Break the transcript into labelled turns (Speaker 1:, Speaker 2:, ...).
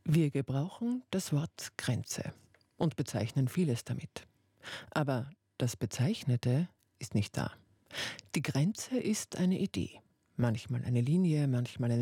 Speaker 1: Wir gebrauchen das Wort Grenze und bezeichnen vieles damit. Aber das Bezeichnete ist nicht da. Die Grenze ist eine Idee. Manchmal eine Linie, manchmal eine